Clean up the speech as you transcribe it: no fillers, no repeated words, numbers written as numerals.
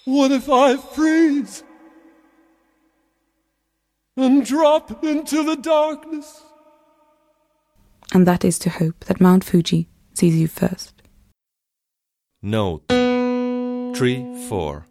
What if I freeze and drop into the darkness? And that is to hope that Mount Fuji sees you first. Note 3-4